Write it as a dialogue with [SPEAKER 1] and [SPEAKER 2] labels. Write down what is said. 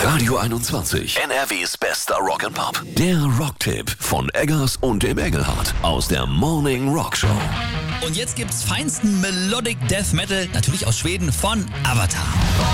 [SPEAKER 1] Radio 21, NRWs bester Rock'n'Pop. Der Rocktipp von Eggers und dem Engelhardt aus der Morning Rock Show.
[SPEAKER 2] Und jetzt gibt's feinsten Melodic Death Metal, natürlich aus Schweden, von Avatar.